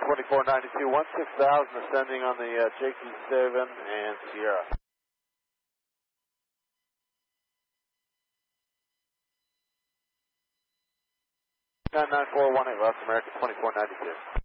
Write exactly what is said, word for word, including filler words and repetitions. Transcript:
twenty-four ninety-two, one six thousand ascending on the uh, J Q seven and Sierra. nine nine four one eight left, American twenty-four ninety-two.